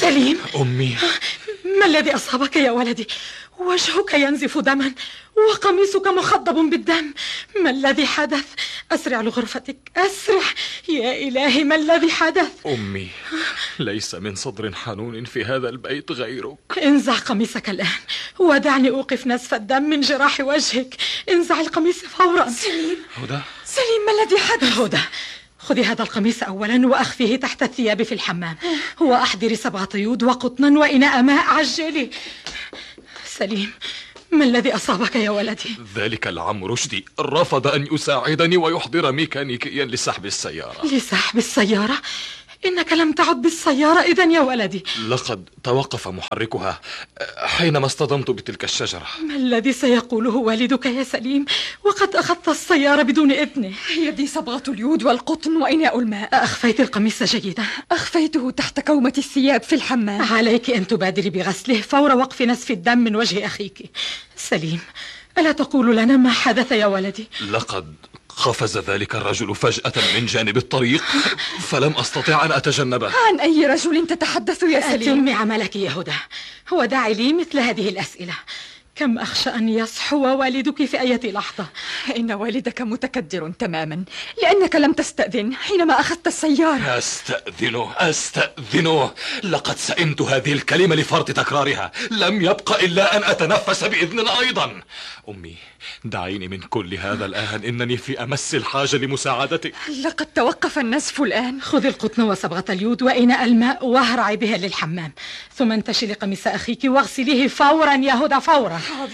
سليم. أمي، ما الذي أصابك يا ولدي؟ وجهك ينزف دما وقميصك مخضب بالدم. ما الذي حدث؟ أسرع لغرفتك، أسرع يا إلهي. ما الذي حدث؟ أمي، ليس من صدر حنون في هذا البيت غيرك. انزع قميصك الآن ودعني أوقف نزف الدم من جراح وجهك. انزع القميص فورا. سليم. هدى، سليم، ما الذي حدث؟ هدى، خذي هذا القميص أولا وأخفيه تحت الثياب في الحمام، وأحضري 7 يود وقطنا وإناء ماء. عجلي. سليم، ما الذي أصابك يا ولدي؟ ذلك العم رشدي رفض أن يساعدني ويحضر ميكانيكيا لسحب السيارة. لسحب السيارة؟ إنك لم تعد بالسيارة إذن يا ولدي. لقد توقف محركها حينما اصطدمت بتلك الشجرة. ما الذي سيقوله والدك يا سليم وقد أخذت السيارة بدون إذنه؟ يدي 7 اليود والقطن وإناء الماء. أخفيت القميص جيدا؟ أخفيته تحت كومة الثياب في الحمام. عليك أن تبادري بغسله فور وقف نزف الدم من وجه أخيك. سليم، ألا تقول لنا ما حدث يا ولدي؟ لقد قفز ذلك الرجل فجأة من جانب الطريق فلم أستطع أن أتجنبه. عن أي رجل تتحدث يا سليم؟ أتمي عملك يا هدى، هو داعي لي مثل هذه الأسئلة. كم أخشى أن يصحو والدك في أي لحظة. إن والدك متكدر تماما لأنك لم تستأذن حينما أخذت السيارة. أستأذنه. لقد سئمت هذه الكلمة لفرط تكرارها. لم يبق إلا أن أتنفس بإذن أيضا. أمي، دعيني من كل هذا الآن، إنني في أمس الحاجة لمساعدتك. لقد توقف النزف الآن. خذ القطن و7 اليود وإناء الماء واهرعي بها للحمام، ثم انتشلي قميص أخيك واغسليه فورا يا هدى، فورا. حاضر.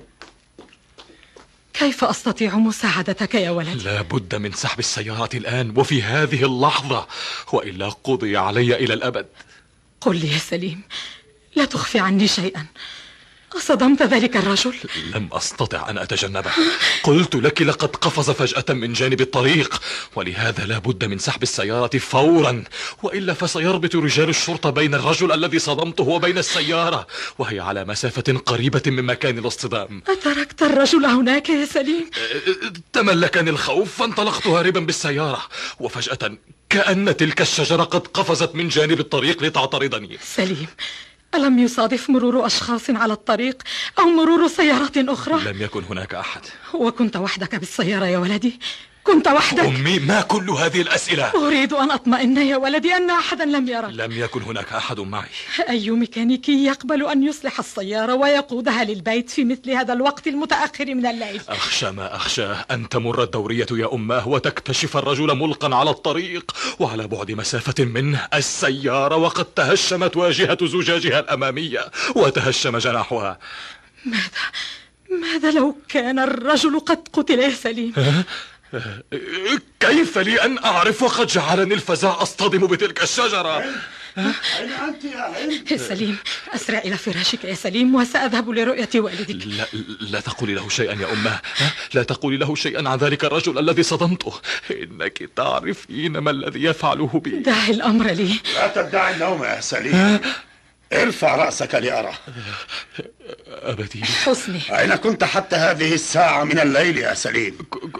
كيف أستطيع مساعدتك يا ولدي؟ لا بد من سحب السيارة الآن وفي هذه اللحظة، وإلا قضي علي إلى الأبد. قل لي يا سليم، لا تخفي عني شيئا. أصدمت ذلك الرجل؟ لم أستطع أن أتجنبه. قلت لك لقد قفز فجأة من جانب الطريق، ولهذا لا بد من سحب السيارة فورا، وإلا فسيربط رجال الشرطة بين الرجل الذي صدمته وبين السيارة، وهي على مسافة قريبة من مكان الاصطدام. أتركت الرجل هناك يا سليم؟ تملكني الخوف فانطلقت هاربا بالسيارة، وفجأة كأن تلك الشجرة قد قفزت من جانب الطريق لتعترضني. سليم، ألم يصادف مرور أشخاص على الطريق أو مرور سيارات أخرى؟ لم يكن هناك أحد. وكنت وحدك بالسيارة يا ولدي؟ كنت وحدك؟ أمي، ما كل هذه الأسئلة؟ أريد أن أطمئن يا ولدي أن أحدا لم يرك. لم يكن هناك أحد معي. أي ميكانيكي يقبل أن يصلح السيارة ويقودها للبيت في مثل هذا الوقت المتأخر من الليل؟ أخشى ما أخشاه أن تمر الدورية يا أماه وتكتشف الرجل ملقا على الطريق وعلى بعد مسافة منه السيارة، وقد تهشمت واجهة زجاجها الأمامية وتهشم جناحها. ماذا لو كان الرجل قد قتل يا سليم؟ كيف لي أن أعرف؟ وقد جعلني الفزع أصطدم بتلك الشجرة. أين أنت يا هند؟ سليم، أسرع إلى فراشك يا سليم وسأذهب لرؤية والدك. لا تقولي له شيئا يا أماه. لا تقولي له شيئا عن ذلك الرجل الذي صدمته. إنك تعرفين ما الذي يفعله بي. دع الأمر لي. لا تدعي النوم يا سليم. ارفع رأسك لأرى. أبدي. حسني، أين كنت حتى هذه الساعة من الليل يا سليم؟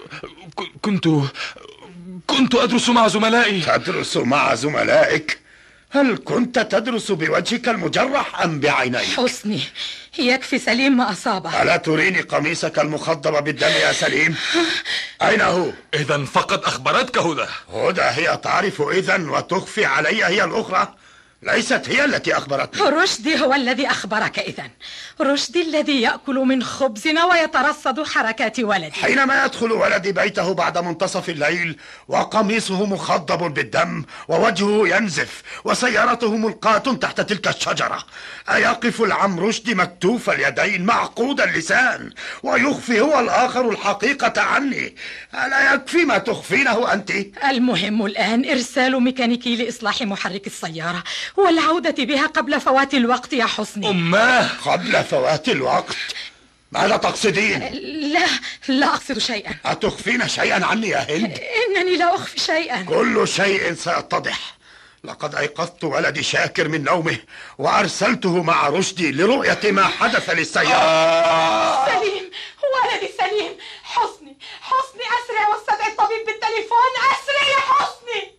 كنت أدرس مع زملائي. تدرس مع زملائك؟ هل كنت تدرس بوجهك المجرح أم بعينيك؟ حسني، يكفي سليم ما أصابه. ألا تريني قميصك المخضب بالدم يا سليم؟ أين هو؟ إذن فقد أخبرتك هدى. هدى هي تعرف إذن وتخفي علي هي الأخرى؟ ليست هي التي أخبرتني. رشدي هو الذي أخبرك إذن. رشدي الذي يأكل من خبزنا ويترصد حركات ولدي. حينما يدخل ولدي بيته بعد منتصف الليل وقميصه مخضب بالدم ووجهه ينزف وسيارته ملقاة تحت تلك الشجرة، أيقف العم رشدي مكتوف اليدين معقود اللسان ويخفي هو الآخر الحقيقة عني؟ ألا يكفي ما تخفينه أنت؟ المهم الآن إرسال ميكانيكي لإصلاح محرك السيارة والعودة بها قبل فوات الوقت يا حسني. أماه، قبل فوات الوقت؟ ماذا تقصدين؟ لا أقصد شيئا. أتخفين شيئا عني يا هند؟ إنني لا أخفي شيئا. كل شيء سيتضح. لقد أيقظت ولدي شاكر من نومه وأرسلته مع رشدي لرؤية ما حدث للسيارة. سليم، ولدي سليم. حسني، أسرع واستدعي الطبيب بالتليفون. أسرع يا حسني.